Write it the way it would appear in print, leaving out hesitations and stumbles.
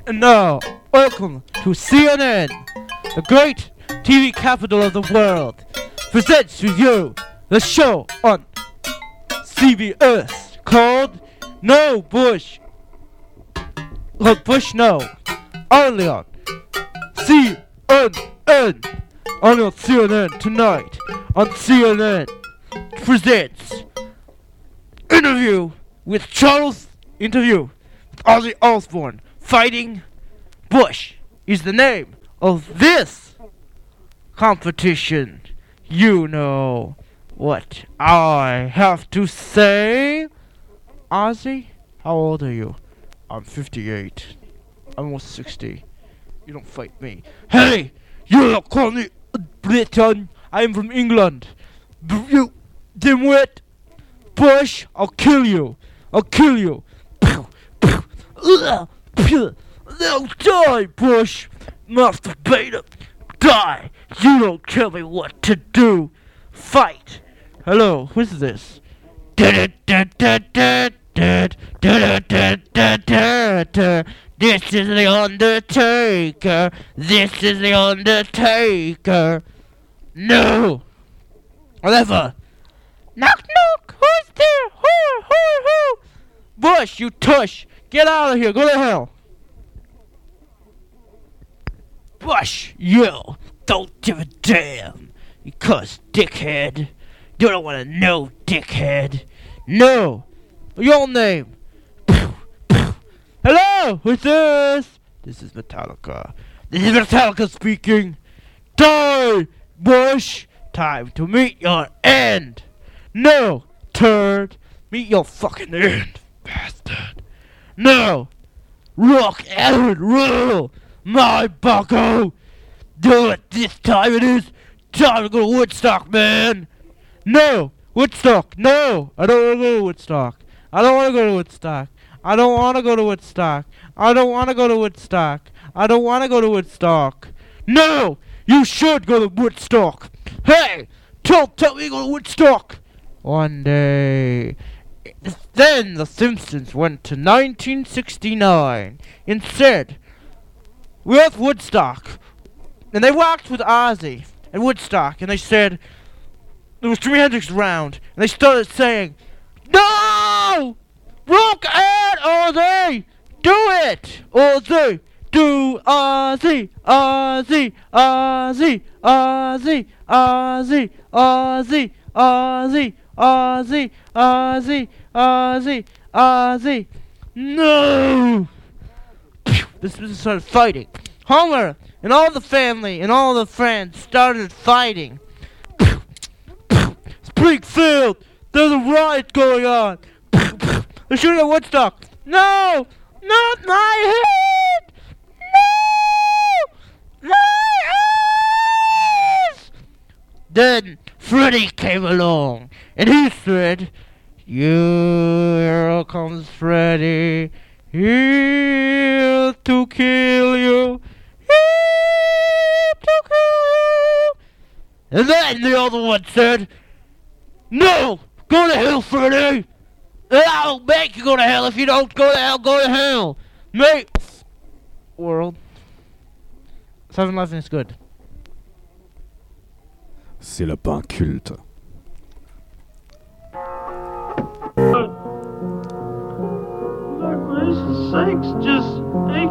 And now, welcome to CNN, the great TV capital of the world, presents to you the show on CBS called No Bush. Bush No. Only on CNN. Only on CNN tonight. On CNN presents interview with Ozzy Osbourne. Fighting Bush is the name of this competition. You know what I have to say. Ozzy, how old are you? I'm 58. I'm almost 60. You don't fight me. Hey, you don't call me Britain. I am from England. You dimwit. Bush, I'll kill you. I'll kill you. No, die, Bush. Masturbator. Die. You don't tell me what to do. Fight. Hello, who's this? This is the Undertaker. This is the Undertaker. No. Whatever. Knock, knock. Who's there? Who? Bush, you tush. Get out of here. Go to hell. Bush, you don't give a damn. You cuss, dickhead. You don't want to know, dickhead. No. Your name. Hello, who's this? This is Metallica. This is Metallica speaking. Die, Bush. Time to meet your end. No, turd. Meet your fucking end, bastard. No. Rock and roll. My bucko. Do it this time. It is time to go to Woodstock, man. No. Woodstock. No. I don't want to go to Woodstock. I don't want to go to Woodstock. I don't want to go to Woodstock. I don't want to go to Woodstock. I don't want to go to Woodstock. No. You should go to Woodstock. Hey. Don't tell me to go to Woodstock. One day. Then the Simpsons went to 1969 and said, we're at Woodstock. And they walked with Ozzy at Woodstock, and they said, there was Jimi Hendrix around, and they started saying, no! Rock and Ozzy! Do it! Ozzy! Do Ozzy! Ozzy! Ozzy! Ozzy! Ozzy! Ozzy! Ozzy! Ozzy! Ozzy! Ozzy! Ozzy! No! This started fighting. Homer and all the family and all the friends started fighting. Springfield! There's a riot going on! They're shooting at Woodstock! No! Not my head! No! My eyes! Then Freddy came along and he said, here comes Freddy. Here to kill you. Here to kill you. And then the other one said, no, go to hell, Freddy. I'll make you go to hell. If you don't go to hell, go to hell. Mate. World. 7-Eleven is good. C'est le pain culte. For grace's sakes, just, hey,